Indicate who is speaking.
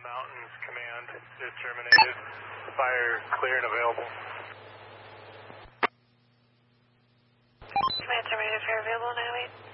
Speaker 1: Mountains command is terminated. Fire clear and available.
Speaker 2: Command terminated, fire available, 908.